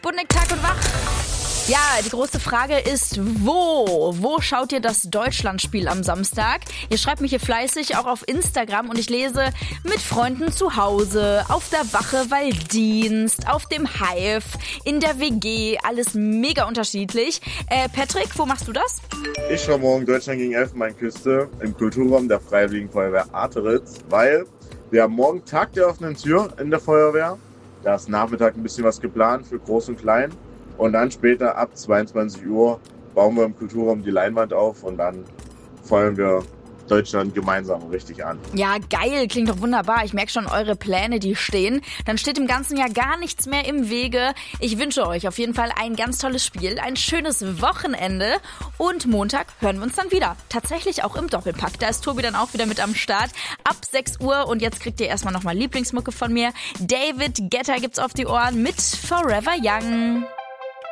Sputnik Tag und Wach. Ja, die große Frage ist, wo schaut ihr das Deutschlandspiel am Samstag? Ihr schreibt mich hier fleißig, auch auf Instagram, und ich lese mit Freunden zu Hause, auf der Wache, weil Dienst, auf dem Hive, in der WG, alles mega unterschiedlich. Patrick, wo machst du das? Ich schaue morgen Deutschland gegen Elfenbeinküste im Kulturraum der Freiwilligen Feuerwehr Arteritz, weil wir haben morgen Tag der offenen Tür in der Feuerwehr. Da ist Nachmittag ein bisschen was geplant für Groß und Klein. Und dann später ab 22 Uhr bauen wir im Kulturraum die Leinwand auf und dann feuern wir Deutschland gemeinsam richtig an. Ja, geil, klingt doch wunderbar. Ich merke schon, eure Pläne, die stehen. Dann steht im ganzen Jahr gar nichts mehr im Wege. Ich wünsche euch auf jeden Fall ein ganz tolles Spiel, ein schönes Wochenende, und Montag hören wir uns dann wieder. Tatsächlich auch im Doppelpack. Da ist Tobi dann auch wieder mit am Start ab 6 Uhr, und jetzt kriegt ihr erstmal nochmal Lieblingsmucke von mir. David Guetta gibt's auf die Ohren mit Forever Young.